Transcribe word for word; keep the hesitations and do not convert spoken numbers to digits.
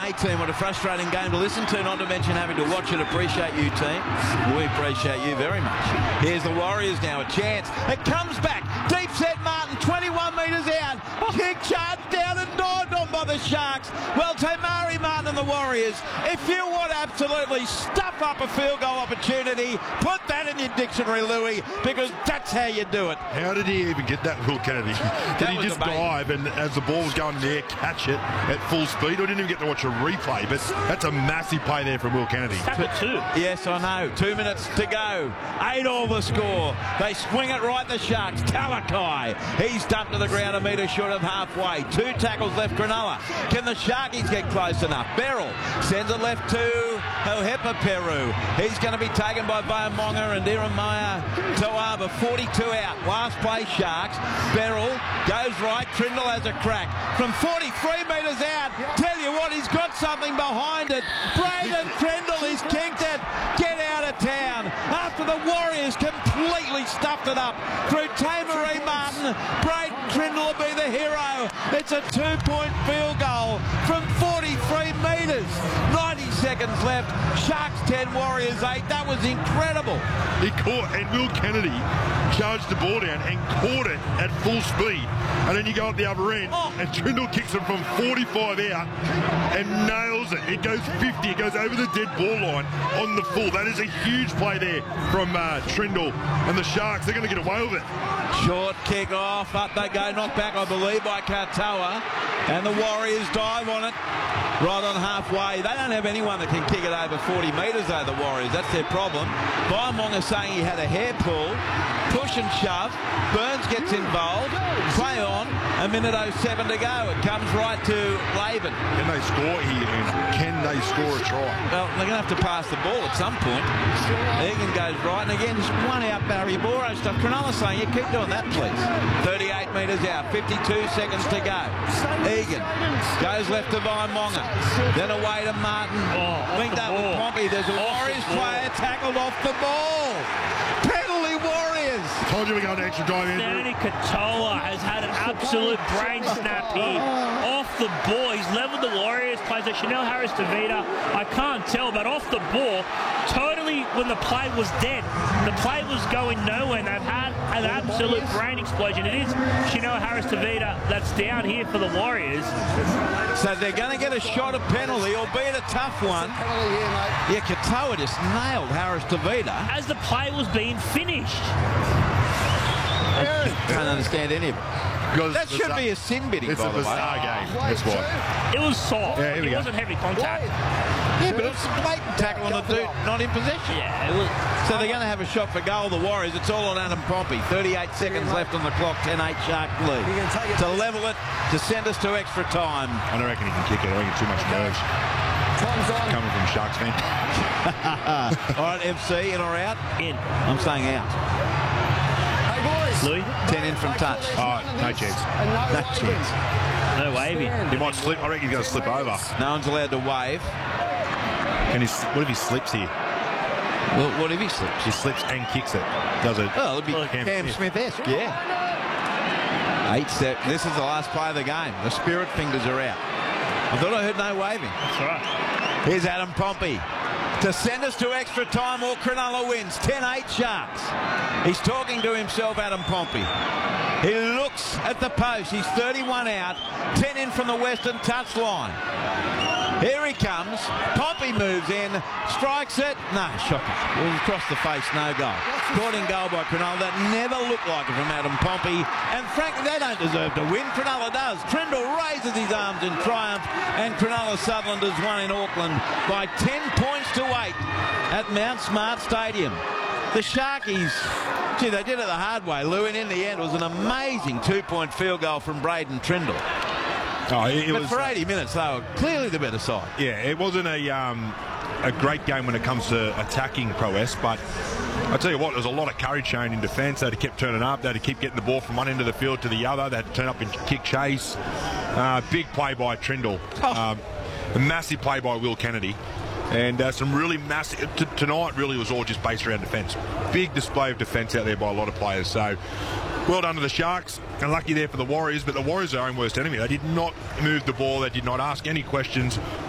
eighteen. What a frustrating game to listen to, not to mention having to watch it. Appreciate you, team. We appreciate you very much. Here's the Warriors now, a chance. It comes back. Deep set Martin, twenty-one metres out. Kick charged down and dived on by the Sharks. Well, Tamari Martin and the Warriors, if you want to absolutely stuff up a field goal opportunity, put that in your dictionary, Louis, because that's how you do it. How did he even get that, Will Kennedy? Did he just dive and as the ball was going in the air, catch it at full speed? I didn't even get to watch a replay, but that's a massive play there from Will Kennedy. Tackle two. Yes, I know. Two minutes to go. Eight all the score. They swing it right, the Sharks. Talakai. He's dumped to the ground a metre short of halfway. Two tackles left, Cronulla. Can the Sharkies get close enough? Beryl sends it left to Ohepa Peru. He's going to be taken by Vaimonga and Iremaya Toaba. forty-two out. Last play, Sharks. Beryl goes right. Trindle has a crack. From forty-three metres out. Tell you what, he's got something behind it. Braden Trindle, he's kinked it. Get out of town. After the Warriors completely stuffed it up through Tamari Martin, Braden Trindle will be the hero. It's a two-point field goal from forty-three metres. ninety seconds left. Sharks ten, Warriors eight. That was incredible. He caught, and Will Kennedy charged the ball down and caught it at full speed. And then you go up the other end, oh. and Trindle kicks it from forty-five out and nails it. It goes fifty. It goes over the dead ball line on the full. That is a huge play there from uh, Trindle. And the Sharks, they're going to get away with it. Short kick off. Up they go. Knocked back, I believe, by Katoa. And the Warriors dive on it. Right on halfway. They don't have anyone that can kick it over forty metres, though, the Warriors. That's their problem. Vaimonga saying he had a hair pull. Push and shove. Burns gets involved. Play on. A minute oh seven to go. It comes right to Laban. Can they score here? And can they score a try? Well, they're going to have to pass the ball at some point. Egan goes right. And again, just one out Barry Boro stuff. Cronulla saying, yeah, keep doing that, please. thirty-eight metres out. fifty-two seconds to go. Egan goes left to Vaimonga. Then away to Martin. Oh, Linked up with Pompey. There's a off Warriors player tackled off the ball. Penalty Warriors. Told you we're going to extra time in. Danny Katoa has had an absolute brain snap here. Off the ball. He's leveled the Warriors. Plays a Chanel Harris DeVita. I can't tell, but off the ball, totally when the play was dead. The play was going nowhere, and they've had an absolute brain explosion. It is Chanel Harris DeVita that's down here for the Warriors. So they're going to get a shot at penalty, albeit a tough one. Yeah, Katoa just nailed Harris DeVita. As the play was being finished. I can't understand any of it. Because that should be a sin bidding, it's by a the way. bizarre game. That's why. It was soft. Yeah, here we it go. wasn't heavy contact. Yeah, but it's a blatant tackle on the dude not in possession. Yeah, it was. So they're going to have a shot for goal, the Warriors. It's all on Adam Pompey. thirty-eight seconds left on the clock. ten eight Shark lead. To level it, to send us to extra time. I don't reckon he can kick it. I reckon too much nerves. Coming from Sharks fan. All right, F C, in or out? In. I'm saying out. Louis? ten in from touch. Oh, no chance. No chance. No waving. He might slip. I reckon he's going to slip over. No one's allowed to wave. Can he? What if he slips here? Well, what if he slips? He slips and kicks it. Does it? Well, it'll be Cam Cam, Cam Smith-esque, yeah. Eight set. This is the last play of the game. The spirit fingers are out. I thought I heard no waving. That's right. Here's Adam Pompey to send us to extra time, or Cronulla wins. ten eight Sharks. He's talking to himself, Adam Pompey. He looks at the post. He's thirty-one out. ten in from the western touchline. Here he comes. Pompey moves in. Strikes it. No, shocking. It was across the face. No goal. Caught in goal by Cronulla. That never looked like it from Adam Pompey. And frankly, they don't deserve to win. Cronulla does. Trindle raises his arms in triumph. And Cronulla Southlanders won in Auckland by ten points to eight at Mount Smart Stadium. The Sharkies, gee, they did it the hard way, Lou, and in the end it was an amazing two-point field goal from Braden Trindle. Oh, it, it but was, for eighty minutes, they were clearly the better side. Yeah, it wasn't a um, a great game when it comes to attacking prowess, but I tell you what, there was a lot of courage shown in defence. They had to keep turning up. They had to keep getting the ball from one end of the field to the other. They had to turn up and kick chase. Uh, big play by Trindle. Oh. Um, a massive play by Will Kennedy. And uh, some really massive... T tonight really was all just based around defence. Big display of defence out there by a lot of players. So, well done to the Sharks. And lucky there for the Warriors. But the Warriors are their own worst enemy. They did not move the ball. They did not ask any questions